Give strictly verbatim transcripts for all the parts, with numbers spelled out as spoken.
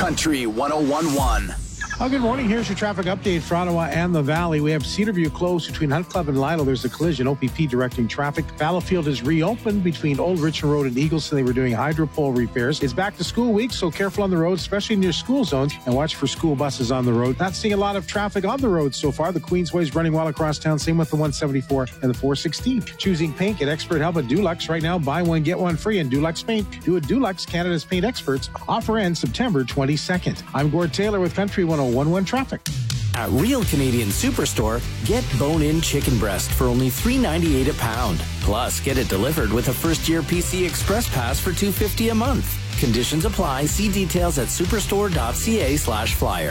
Country one oh one point one. Oh, good morning. Here's your traffic update for Ottawa and the Valley. We have Cedarview closed between Hunt Club and Lilo. There's a collision. O P P directing traffic. Battlefield is reopened between Old Richmond Road and Eagleson. They were doing hydro pole repairs. It's back to school week, so careful on the road, especially near school zones, and watch for school buses on the road. Not seeing a lot of traffic on the road so far. The Queensway is running well across town. Same with the one seventy-four and the four sixteen. Choosing paint, get expert help at Dulux. Right now, buy one, get one free in Dulux Paint. Do it Dulux, Canada's paint experts. Offer ends September twenty-second. I'm Gord Taylor with Country one oh one point one Traffic. At Real Canadian Superstore, get bone-in chicken breast for only three ninety-eight a pound. Plus, get it delivered with a first-year P C Express Pass for two fifty a month. Conditions apply. See details at superstore.ca slash flyer.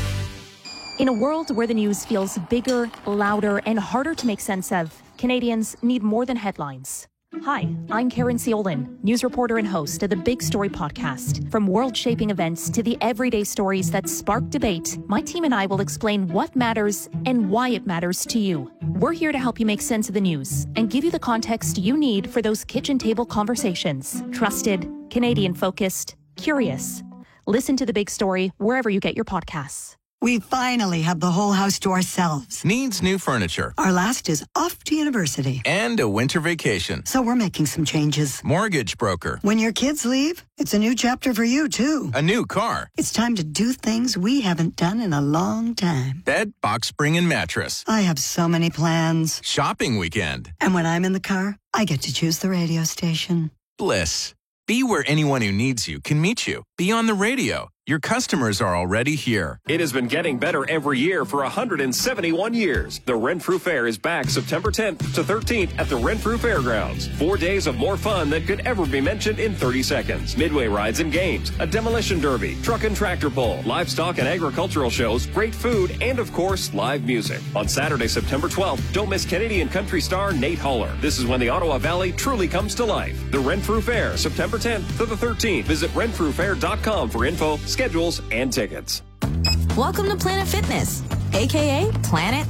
In a world where the news feels bigger, louder, and harder to make sense of, Canadians need more than headlines. Hi, I'm Karen Seolin, news reporter and host of the Big Story podcast. From world-shaping events to the everyday stories that spark debate, my team and I will explain what matters and why it matters to you. We're here to help you make sense of the news and give you the context you need for those kitchen table conversations. Trusted, Canadian-focused, curious. Listen to the Big Story wherever you get your podcasts. We finally have the whole house to ourselves. Needs new furniture. Our last is off to university. And a winter vacation. So we're making some changes. Mortgage broker. When your kids leave, it's a new chapter for you, too. A new car. It's time to do things we haven't done in a long time. Bed, box spring, and mattress. I have so many plans. Shopping weekend. And when I'm in the car, I get to choose the radio station. Bliss. Be where anyone who needs you can meet you. Be on the radio. Your customers are already here. It has been getting better every year for one hundred seventy-one years. The Renfrew Fair is back September tenth to thirteenth at the Renfrew Fairgrounds. Four days of more fun than could ever be mentioned in thirty seconds. Midway rides and games, a demolition derby, truck and tractor pull, livestock and agricultural shows, great food, and of course, live music. On Saturday, September twelfth, don't miss Canadian country star Nate Holler. This is when the Ottawa Valley truly comes to life. The Renfrew Fair, September tenth to the thirteenth. Visit renfrew fair dot com for info, schedules, and tickets. Welcome to Planet Fitness, aka Planet